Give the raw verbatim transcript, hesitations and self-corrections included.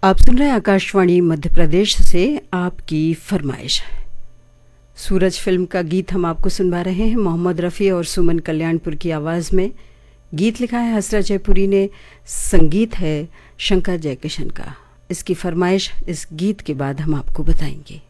आप सुन रहे हैं आकाशवाणी मध्य प्रदेश से आपकी फरमाइश। सूरज फिल्म का गीत हम आपको सुनवा रहे हैं मोहम्मद रफ़ी और सुमन कल्याणपुर की आवाज़ में। गीत लिखा है हसरत जयपुरी ने, संगीत है शंकर जयकिशन का। इसकी फरमाइश इस गीत के बाद हम आपको बताएंगे।